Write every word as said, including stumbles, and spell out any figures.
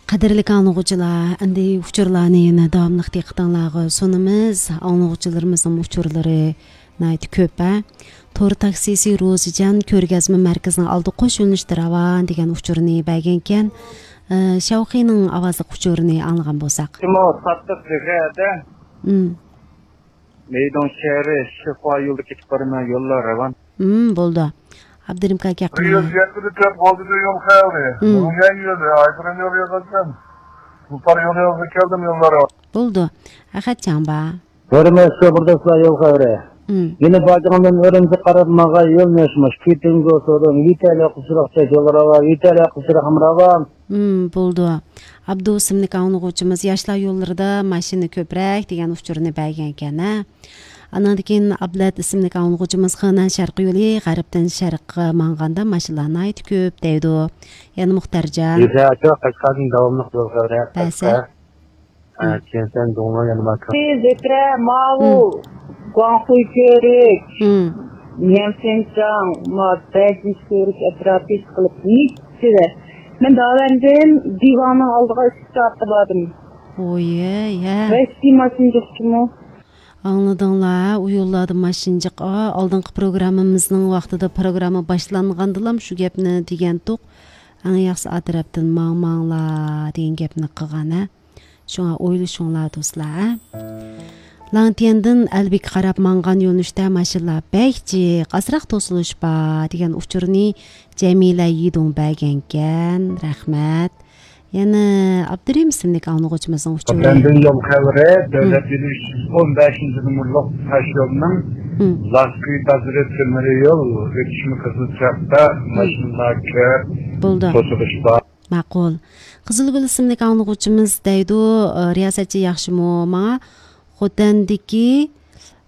Qadrli anlıqçılar, indi uçurlarını yana davamlıq diqqətinizə sunumuz. Anlıqçılarımızın uçurları nəyət köp. Tor taksisi Rozican Körgəzmə mərkəzinə aldı qoşulmuşdur avan degan uçurunu bəgənken Şavqinin avazlı uçurunu anlığan bolsaq. Timo sattıq dəgədə. Hmm. Meydan şəhəri şifa yolu keçib barına yollar avan. Hmm, boldu. Abdurrahim kaka qildi. Riyaz yetmedi tep oldu yol xəyri. Bunun yan yolu, aydın yol yazdım. Bu par yol yazdı keldim yollara. Boldu. Axatcan ba. Görmezse burada sıra yol xəyri. Yine bacığımdan öğrenci qarabmağa yol neşmiş. Kitingo sorun. İtalya kusura yollara var. İtalya kusura hamra var. Hmm, boldu. Abdu isimli anlıqçımız yaşlar yollarida maşini köprək degan uçurunu bəgənken. Andan keyin Ablat isimli anlıqçımız Xanan Şərq yolu Ғәрбтен Şərqqa manganda maşınlarni aytib köp deydi. Yəni Muxtarcan. Bizə çox qaçqadın davamlıq yol xəyri. Bəsə. Kensen doğma yanıma kal. Zikre mavu. Guanghui Körük. Hmm. Nemsencan madde körük etrafis kılıp nitçide. Ben daha önceden divanı aldığa üstü atladım. Oye, ya. Ve simasıncık mu? Anladınlar, o yolladı maşıncıq. Aldınqı programımızın vaxtıda programı başlanğandılam şu gepni degen toq. Ana yaxşı atrapdan mağmağla degen gepni qıqana. Şuna oyluşunlar dostlar. Lantiyandın əlbik qarab manğan yönüşdə maşınlar bəkci, qasraq tosuluş ba degen uçurunu Cəmilə Yidun bəgənken, rəhmət. Yəni, Abdurrahim isimli anlıqçımızın uçurunu. Benden yol xəyri, devlet yürüyüş on beşinci numaralı taş yolunun Laskı Hazret Kömürü yol, Öküşmü Kızılçak'ta maşınlar köp, tosuluş ba. Maqul. Qızılgül isimli anlıqçımız deydi, riyasətçi yaxşı mu mağa Xudandiki